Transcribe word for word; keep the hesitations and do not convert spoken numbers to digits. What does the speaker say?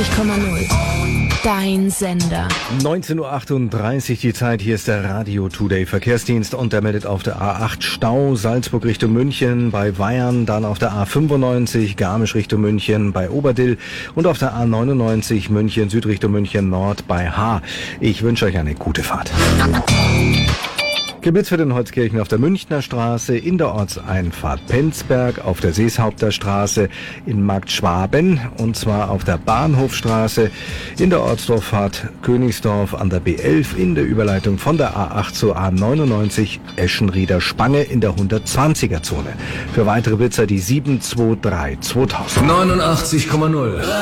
neunundachtzig Komma null. Dein Sender. neunzehn Uhr achtunddreißig die Zeit, hier ist der Radio Today Verkehrsdienst und der meldet auf der A acht Stau, Salzburg Richtung München bei Weyern, dann auf der A fünfundneunzig Garmisch Richtung München bei Oberdill und auf der A neunundneunzig München Süd Richtung München Nord bei Haar. Ich wünsche euch eine gute Fahrt. Geblitzt wird in Holzkirchen auf der Münchner Straße, in der Ortseinfahrt Penzberg, auf der Seeshaupter Straße, in Markt Schwaben und zwar auf der Bahnhofstraße, in der Ortsdorffahrt Königsdorf an der B elf, in der Überleitung von der A acht zur A neunundneunzig Eschenrieder Spange in der hundertzwanziger Zone. Für weitere Blitzer die sieben zwei drei zweitausend. neunundachtzig Komma null